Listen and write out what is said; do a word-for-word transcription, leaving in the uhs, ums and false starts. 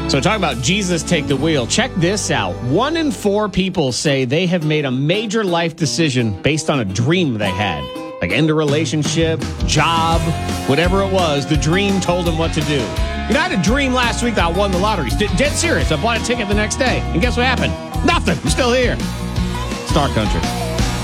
So talk about Jesus take the wheel. Check this out. One in four people say they have made a major life decision based on a dream they had. Like end a relationship, job, whatever it was, the dream told them what to do. You know, I had a dream last week that I won the lottery. D- dead serious. I bought a ticket the next day. And guess what happened? Nothing. I'm still here. Star Country.